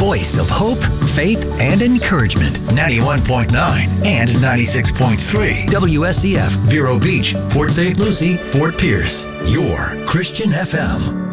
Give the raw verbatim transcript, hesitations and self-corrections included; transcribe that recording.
voice of hope, faith, and encouragement. ninety-one point nine and ninety-six point three. W S C F, Vero Beach, Port Saint Lucie, Fort Pierce. Your Christian F M.